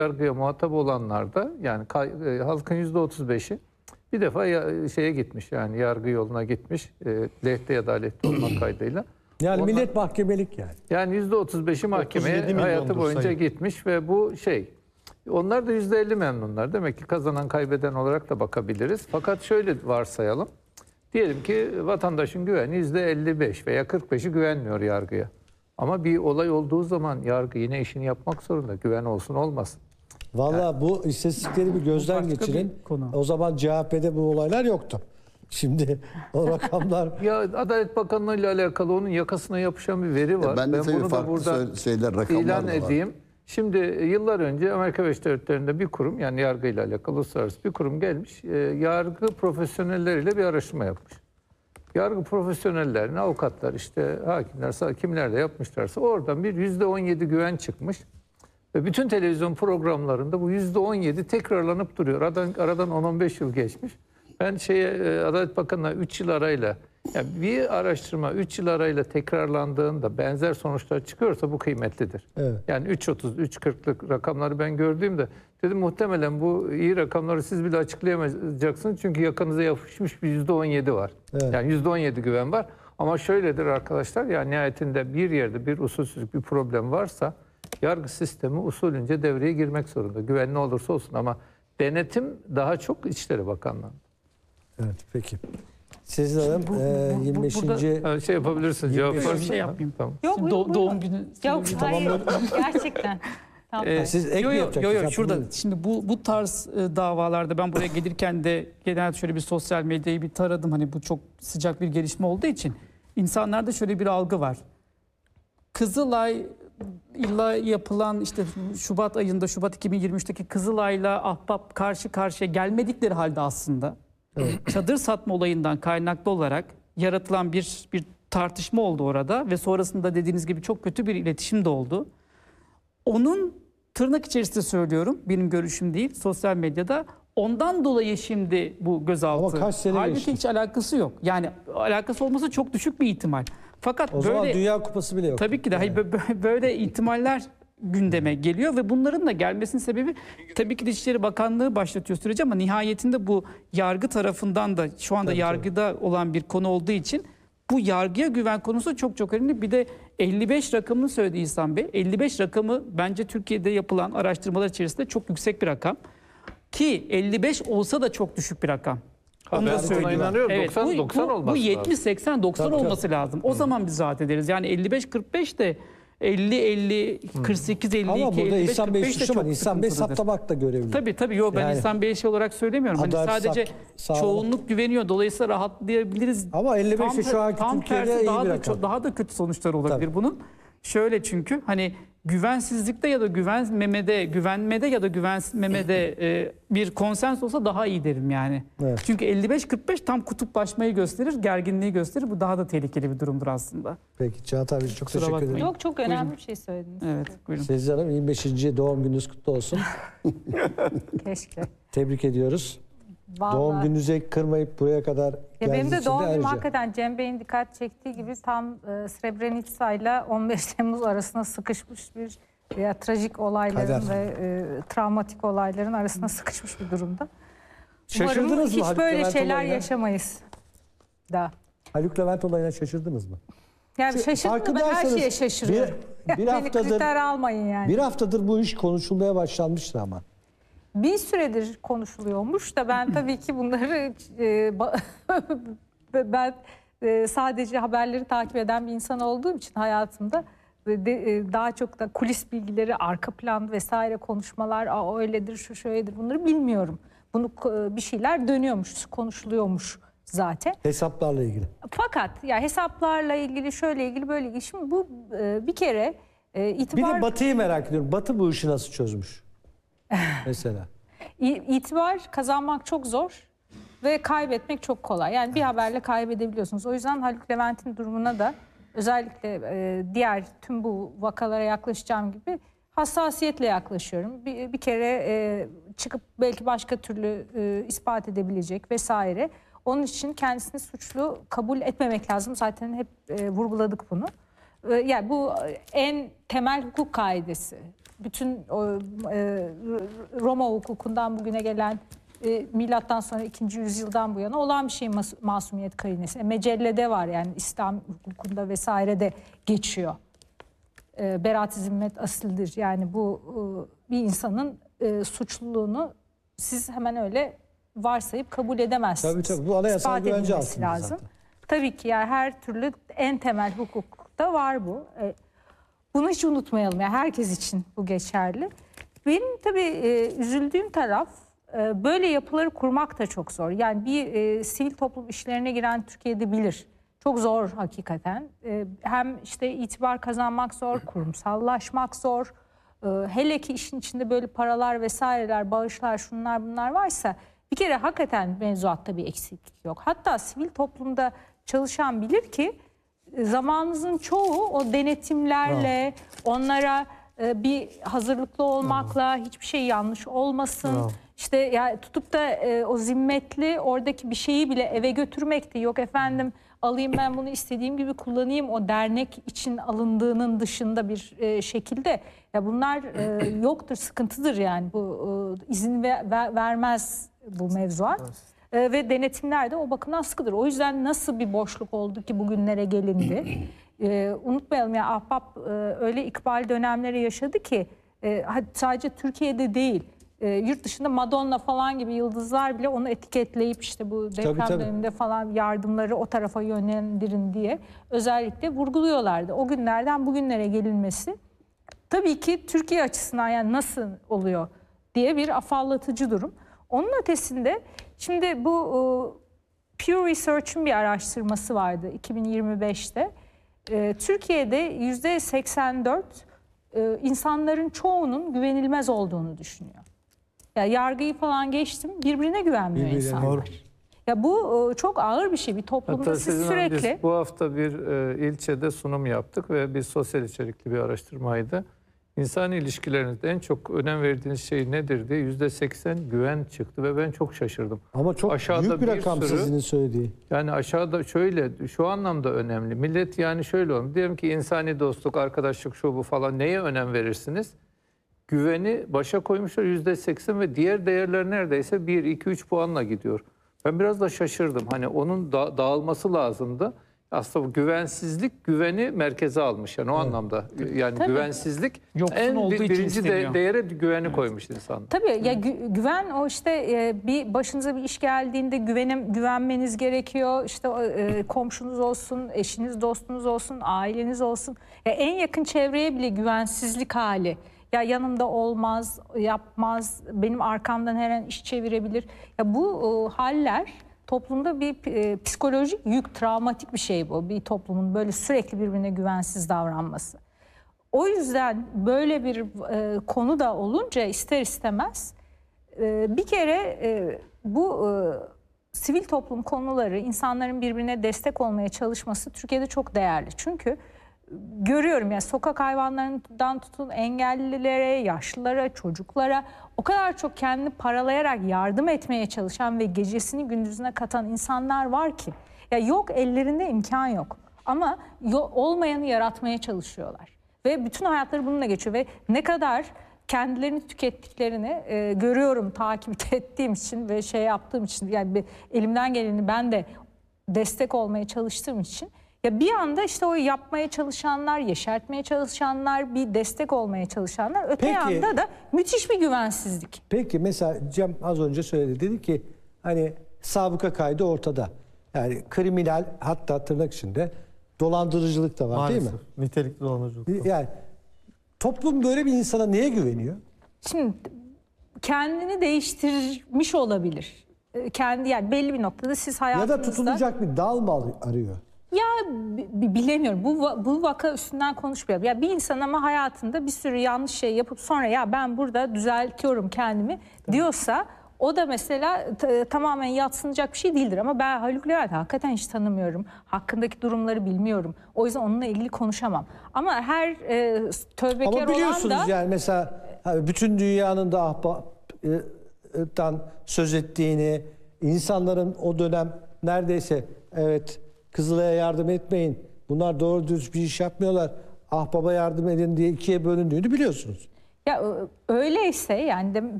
yargıya muhatap olanlarda yani halkın %35'i bir defa şeye gitmiş, yani yargı yoluna gitmiş, lehte ya da aleyhte olmak kaydıyla. Yani millet mahkemelik yani. Yani %35'i mahkemeye 37 hayatı boyunca sayın. gitmiş ve bu onlar da %50 memnunlar. Demek ki kazanan kaybeden olarak da bakabiliriz. Fakat şöyle varsayalım. Diyelim ki vatandaşın güveni %55 veya 45'i güvenmiyor yargıya. Ama bir olay olduğu zaman yargı yine işini yapmak zorunda. Güven olsun olmasın. Valla bu istatistikleri bir gözden geçirin. O zaman CHP'de bu olaylar yoktu. Şimdi o rakamlar... Ya Adalet Bakanlığı ile alakalı onun yakasına yapışan bir veri var. Ben de bunu da burada rakamlar ilan da var. edeyim. Şimdi yıllar önce Amerika Birleşik Devletleri'nde bir kurum, yani yargıyla alakalı uluslararası bir kurum gelmiş. Yargı profesyonelleriyle bir araştırma yapmış. Yargı profesyonellerine avukatlar, işte hakimler, kimler de yapmışlarsa oradan bir %17 güven çıkmış. Ve bütün televizyon programlarında bu %17 tekrarlanıp duruyor. Aradan 10-15 yıl geçmiş. Ben Adalet Bakanı'na 3 yıl arayla, yani bir araştırma 3 yıl arayla tekrarlandığında benzer sonuçlar çıkıyorsa bu kıymetlidir. Evet. Yani 3.30, 3.40'lık rakamları ben gördüğümde dedim muhtemelen bu iyi rakamları siz bile açıklayamayacaksınız. Çünkü yakanıza yapışmış bir %17 var. Evet. Yani %17 güven var. Ama şöyledir arkadaşlar, yani nihayetinde bir yerde bir usulsüzlük, bir problem varsa yargı sistemi usulünce devreye girmek zorunda. Güvenli olursa olsun, ama denetim daha çok İçişleri Bakanlığı'nda. Evet, peki. Siz Hanım 25. Burada yapabilirsiniz. Cevap var. Bir şey yapayım. Tamam. Yok, doğum günü. Yok, hayır. Gerçekten. Tamam. Siz ek mi yapacaksınız? Yok, şurada. Şimdi bu tarz davalarda ben buraya gelirken de genelde şöyle bir sosyal medyayı bir taradım. Hani bu çok sıcak bir gelişme olduğu için insanlarda şöyle bir algı var. Kızılay'la yapılan, işte Şubat 2023'teki Kızılay'la Ahbap karşı karşıya gelmedikleri halde aslında çadır satma olayından kaynaklı olarak yaratılan bir tartışma oldu orada ve sonrasında dediğiniz gibi çok kötü bir iletişim de oldu. Onun tırnak içerisinde söylüyorum, benim görüşüm değil, sosyal medyada ondan dolayı şimdi bu gözaltı. Ama kaç sene Halbuki geçti? hiç alakası yok. Yani alakası olması çok düşük bir ihtimal. Fakat O zaman Dünya Kupası bile yok. Tabii ki de böyle ihtimaller gündeme geliyor ve bunların da gelmesinin sebebi tabii ki de İçişleri Bakanlığı başlatıyor süreci, ama nihayetinde bu yargı tarafından da şu anda yargıda olan bir konu olduğu için bu yargıya güven konusu çok çok önemli. Bir de 55 rakamını söyledi İhsan Bey. 55 rakamı bence Türkiye'de yapılan araştırmalar içerisinde çok yüksek bir rakam. Ki 55 olsa da çok düşük bir rakam. Onu da söyleyeyim. Evet, 90 olması bu 70, 80, 90 olması lazım. O zaman biz rahat ederiz. Yani 55, 45 de 50, 50, 48, 52, ama burada 55, İhsan Bey 45 de suçlu çok var. İhsan Bey sıkıntılıdır. saptamakla görevli. Tabii. Yok, ben Yani, İhsan Bey olarak söylemiyorum. Hani sadece çoğunluk güveniyor. Dolayısıyla rahatlayabiliriz. Ama 55'i şu anki Türkiye'de iyi bir rakam. Daha da kötü sonuçlar olabilir bunun. Şöyle, çünkü hani güvensizlikte ya da güvenmede ya da güvenmemede bir konsens olsa daha iyi derim yani. Evet. Çünkü 55-45 tam kutuplaşmayı gösterir, gerginliği gösterir. Bu daha da tehlikeli bir durumdur aslında. Peki Çağatay Bey, çok teşekkür ederim. Yok, çok önemli bir şey söylediniz. Evet, buyurun. Seziz Hanım, 25. doğum gününüz kutlu olsun. Keşke. Tebrik ediyoruz. Vallahi. Doğum gününüzü kırmayıp buraya kadar benim de doğum günüm ayrıca. hakikaten Cem Bey'in dikkat çektiği gibi tam Srebrenica ile 15 Temmuz arasında sıkışmış bir trajik olayların ve travmatik olayların arasında sıkışmış bir durumda. Şaşırdınız Umarım mı hiç Haluk böyle Levent şeyler olayına? yaşamayız da. Haluk Levent olayına şaşırdınız mı? Yani şaşırdım, ben her şeye şaşırıyorum. Bir Beni haftadır kriter almayın yani. Bir haftadır bu iş konuşulmaya başlanmıştı ama. Bir süredir konuşuluyormuş da ben tabii ki bunları ben sadece haberleri takip eden bir insan olduğum için hayatımda daha çok da kulis bilgileri, arka plan vesaire konuşmalar, öyledir, şu şöyledir, bunları bilmiyorum. Bunu bir şeyler dönüyormuş, konuşuluyormuş zaten. Hesaplarla ilgili. Fakat ya hesaplarla ilgili, şöyle ilgili, böyle ilgili. Şimdi bu bir kere itibar... Bir de Batı'yı merak ediyorum. Batı bu işi nasıl çözmüş? Mesela. İtibar kazanmak çok zor ve kaybetmek çok kolay. Yani bir haberle kaybedebiliyorsunuz. O yüzden Haluk Levent'in durumuna da özellikle diğer tüm bu vakalara yaklaşacağım gibi hassasiyetle yaklaşıyorum. Bir kere çıkıp belki başka türlü ispat edebilecek vesaire. Onun için kendisini suçlu kabul etmemek lazım. Zaten hep vurguladık bunu. Yani bu en temel hukuk kaidesi. bütün Roma hukukundan bugüne gelen milattan sonra 2. yüzyıldan bu yana olan bir şey masumiyet karinesi. Mecellede var yani İslam hukukunda vesairede geçiyor. Beraat-i zimmet asildir. Yani bu bir insanın suçluluğunu siz hemen öyle varsayıp kabul edemezsiniz. Tabii bu anayasal İspat güvence edilmesi altında lazım. zaten. Tabii ki yani her türlü en temel hukukta var bu. Bunu hiç unutmayalım. Yani herkes için bu geçerli. Benim tabii üzüldüğüm taraf böyle yapıları kurmak da çok zor. Yani bir sivil toplum işlerine giren Türkiye'de bilir. Çok zor hakikaten. Hem işte itibar kazanmak zor, kurumsallaşmak zor. Hele ki işin içinde böyle paralar vesaireler, bağışlar, şunlar bunlar varsa bir kere hakikaten mevzuatta bir eksiklik yok. Hatta sivil toplumda çalışan bilir ki zamanınızın çoğu o denetimlerle, onlara bir hazırlıklı olmakla, hiçbir şey yanlış olmasın. İşte yani tutup da o zimmetli oradaki bir şeyi bile eve götürmekti. Yok efendim alayım ben bunu istediğim gibi kullanayım, o dernek için alındığının dışında bir şekilde. Ya bunlar yoktur, sıkıntıdır yani. Bu izin vermez bu mevzuat. Ve denetimler de o bakımdan sıkıdır. O yüzden nasıl bir boşluk oldu ki bugünlere gelindi? Unutmayalım ya, Ahbap öyle ikbal dönemleri yaşadı ki sadece Türkiye'de değil, yurt dışında Madonna falan gibi yıldızlar bile onu etiketleyip işte bu deprem döneminde falan yardımları o tarafa yönlendirin diye özellikle vurguluyorlardı. O günlerden bugünlere gelinmesi tabii ki Türkiye açısından yani nasıl oluyor diye bir afallatıcı durum. Onun ötesinde şimdi bu Pew Research'ın bir araştırması vardı 2025'te. Türkiye'de %84 insanların çoğunun güvenilmez olduğunu düşünüyor. Ya yargıyı falan geçtim, birbirine güvenmiyor insanlar. Doğru. Ya bu çok ağır bir şey. Bir toplumda Hatta siz sizin sürekli... biz bu hafta bir ilçede sunum yaptık ve bir sosyal içerikli bir araştırmaydı. İnsani ilişkilerinizde en çok önem verdiğiniz şey nedir diye %80 güven çıktı ve ben çok şaşırdım. Ama çok Aşağıda büyük bir bir rakam sürü- sizin söylediği. Yani aşağıda şöyle, şu anlamda önemli. Millet yani şöyle olmuş. Diyelim ki insani dostluk, arkadaşlık, şu bu falan neye önem verirsiniz? Güveni başa koymuşlar %80 ve diğer değerler neredeyse 1, 2, 3 puanla gidiyor. Ben biraz da şaşırdım. Hani onun dağılması lazımdı. Aslında bu güvensizlik güveni merkeze almış. Yani o anlamda. Yani Tabii. güvensizlik Yoksun olduğu için birinci isteniyor. değere güveni koymuş insanlar. Tabii ya güven o işte bir başınıza bir iş geldiğinde güvenmeniz gerekiyor. İşte komşunuz olsun, eşiniz, dostunuz olsun, aileniz olsun. Ya en yakın çevreye bile güvensizlik hali. Ya yanımda olmaz, yapmaz, benim arkamdan her an iş çevirebilir. Ya bu haller toplumda bir psikolojik yük, travmatik bir şey bu. Bir toplumun böyle sürekli birbirine güvensiz davranması. O yüzden böyle bir konu da olunca ister istemez bir kere bu sivil toplum konuları, insanların birbirine destek olmaya çalışması Türkiye'de çok değerli. Çünkü görüyorum ya, sokak hayvanlarından tutun engellilere, yaşlılara, çocuklara o kadar çok kendini paralayarak yardım etmeye çalışan ve gecesini gündüzüne katan insanlar var ki. Ya yok, ellerinde imkan yok ama olmayanı yaratmaya çalışıyorlar. Ve bütün hayatları bununla geçiyor ve ne kadar kendilerini tükettiklerini görüyorum, takip ettiğim için ve şey yaptığım için, yani elimden geleni ben de destek olmaya çalıştığım için. Ya bir anda işte o yapmaya çalışanlar, yeşertmeye çalışanlar, bir destek olmaya çalışanlar, öte yanda da müthiş bir güvensizlik. Peki mesela Cem az önce söyledi. Dedi ki hani sabıka kaydı ortada. Yani kriminal, hatta tırnak içinde dolandırıcılık da var. Maalesef. Değil mi? Nitelikli dolandırıcılık. Yani toplum böyle bir insana neye güveniyor? Şimdi kendini değiştirmiş olabilir. Yani belli bir noktada siz Ya hayatınızda... da tutulacak bir dal mı arıyor? Ya bilemiyorum. Bu vaka üstünden konuşmuyorum. Ya bir insan ama hayatında bir sürü yanlış şey yapıp sonra ya ben burada düzeltiyorum kendimi diyorsa, o da mesela tamamen yadsınacak bir şey değildir. Ama ben Haluk Levent'i hakikaten hiç tanımıyorum. Hakkındaki durumları bilmiyorum. O yüzden onunla ilgili konuşamam. Ama her tövbekar Ama biliyorsunuz olan da... yani mesela bütün dünyanın da ahbaptan söz ettiğini, insanların o dönem neredeyse evet Kızılay'a yardım etmeyin, bunlar doğru düz bir iş yapmıyorlar, ahbaba yardım edin diye ikiye bölündüğünü biliyorsunuz. Ya öyleyse yani